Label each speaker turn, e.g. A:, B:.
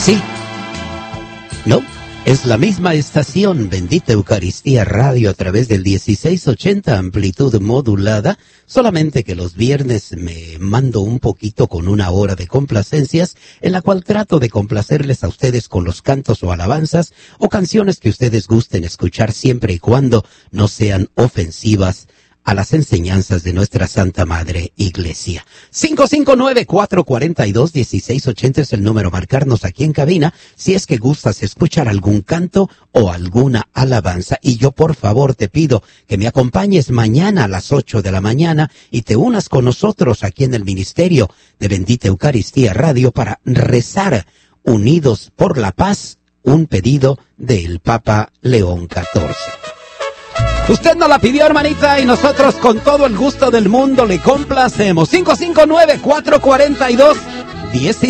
A: Sí. No, es la misma estación, Bendita Eucaristía Radio, a través del 1680 amplitud modulada, solamente que los viernes me mando un poquito con una hora de complacencias, en la cual trato de complacerles a ustedes con los cantos o alabanzas, o canciones que ustedes gusten escuchar siempre y cuando no sean ofensivas a las enseñanzas de nuestra Santa Madre Iglesia. 559-442-1680 es el número, marcarnos aquí en cabina si es que gustas escuchar algún canto o alguna alabanza. Y yo por favor te pido que me acompañes mañana a las 8 de la mañana y te unas con nosotros aquí en el Ministerio de Bendita Eucaristía Radio para rezar unidos por la paz, un pedido del Papa León XIV. Usted nos la pidió, hermanita, y nosotros con todo el gusto del mundo le complacemos. 559-442-16